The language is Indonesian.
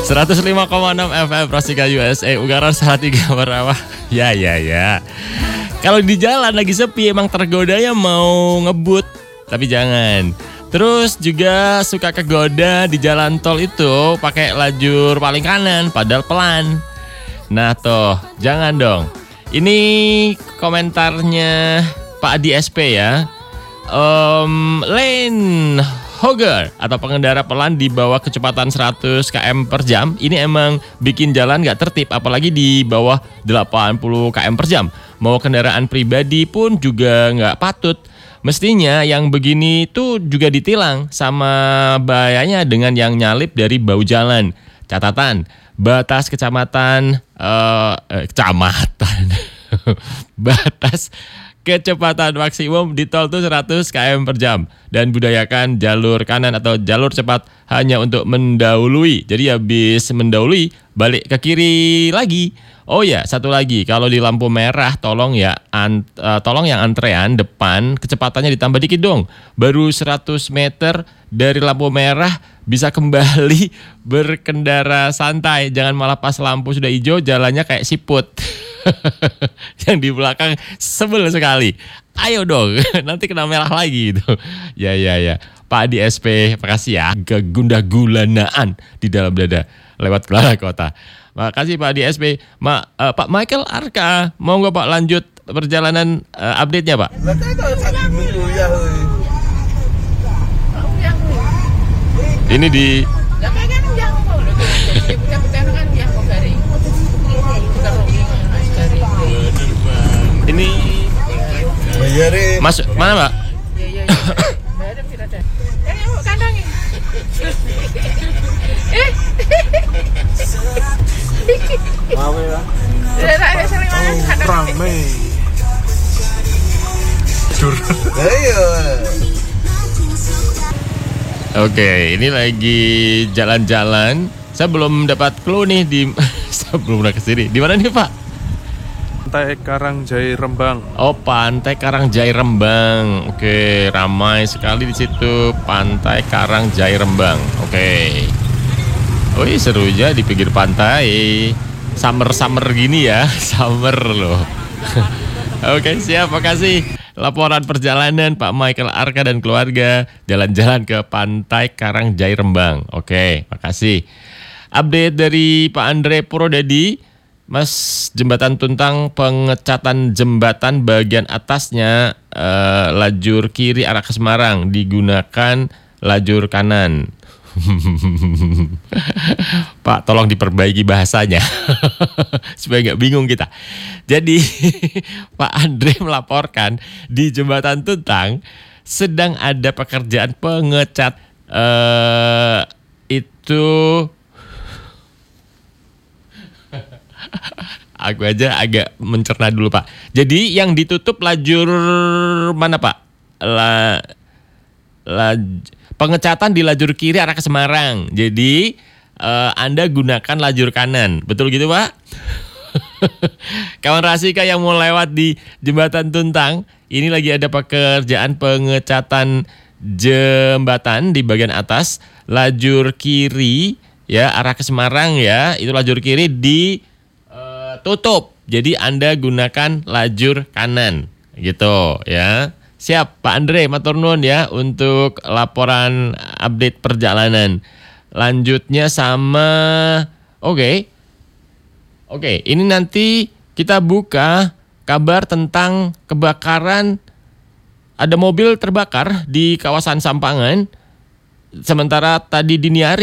105,6 FM Rasika USA, Ungaran Salatiga Merawah. Ya. Kalau di jalan lagi sepi emang tergodanya mau ngebut, tapi jangan. Terus juga suka kegoda di jalan tol itu pakai lajur paling kanan padahal pelan. Nah toh, jangan dong. Ini komentarnya Pak Adi SP ya. Lane hogger atau pengendara pelan di bawah kecepatan 100 km per jam ini emang bikin jalan gak tertib, apalagi di bawah 80 km per jam. Mau kendaraan pribadi pun juga gak patut. Mestinya yang begini tuh juga ditilang, sama bahayanya dengan yang nyalip dari bahu jalan. Catatan, batas batas kecepatan maksimum di tol tuh 100 km per jam. Dan budayakan jalur kanan atau jalur cepat hanya untuk mendahului. Jadi habis mendahului balik ke kiri lagi. Oh ya, satu lagi, kalau di lampu merah tolong yang antrean depan kecepatannya ditambah dikit dong. Baru 100 meter dari lampu merah bisa kembali berkendara santai. Jangan malah pas lampu sudah hijau jalannya kayak siput. Yang di belakang sebel sekali. Ayo dong, nanti kena merah lagi gitu. Ya. Pak Adi SP, makasih ya. Kegundah-gulanaan di dalam dada lewat Kelana Kota. Makasih Pak Adi SP. Pak Michael Arka, mau nggak Pak lanjut perjalanan update-nya Pak? Ini di ini masuk mana Pak? Oke, ini lagi jalan-jalan. Saya belum dapat clue nih saya belum pernah kesini. Di mana nih Pak? Pantai Karangjai Rembang. Oh, Pantai Karangjai Rembang. Oke, ramai sekali di situ Pantai Karangjai Rembang. Oke. Oh, serunya di pinggir pantai. Summer gini ya, summer loh. Oke, siap, makasih. Laporan perjalanan Pak Michael Arka dan keluarga jalan-jalan ke Pantai Karangjai Rembang. Oke, makasih. Update dari Pak Andre Purwodadi. Mas, jembatan Tuntang pengecatan jembatan bagian atasnya lajur kiri arah ke Semarang digunakan lajur kanan. Pak, tolong diperbaiki bahasanya supaya nggak bingung kita. Jadi Pak Andre melaporkan di jembatan Tuntang sedang ada pekerjaan pengecat itu. Aku aja agak mencerna dulu Pak. Jadi yang ditutup lajur mana Pak? Pengecatan di lajur kiri arah ke Semarang. Jadi Anda gunakan lajur kanan. Betul gitu Pak? Kawan Rasika yang mau lewat di jembatan Tuntang, ini lagi ada pekerjaan pengecatan jembatan di bagian atas lajur kiri ya arah ke Semarang ya. Itu lajur kiri tutup. Jadi Anda gunakan lajur kanan gitu ya. Siap Pak Andre, matur nuwun ya untuk laporan update perjalanan. Lanjutnya sama Oke, ini nanti kita buka kabar tentang kebakaran. Ada mobil terbakar di kawasan Sampangan. Sementara tadi dini hari